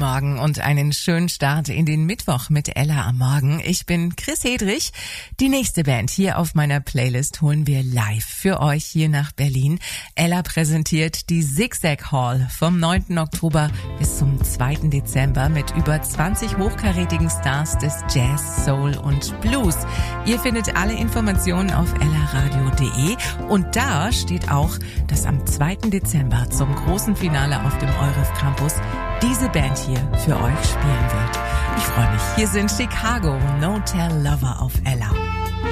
Morgen und einen schönen Start in den Mittwoch mit Ella am Morgen. Ich bin Chris Hedrich. Die nächste Band hier auf meiner Playlist holen wir live für euch hier nach Berlin. Ella präsentiert die Zigzag Hall vom 9. Oktober bis zum 2. Dezember mit über 20 hochkarätigen Stars des Jazz, Soul und Blues. Ihr findet alle Informationen auf ellaradio.de und da steht auch, dass am 2. Dezember zum großen Finale auf dem Euref Campus diese Band hier für euch spielen wird. Ich freue mich. Hier sind Chicago, No Tell Lover auf Ella.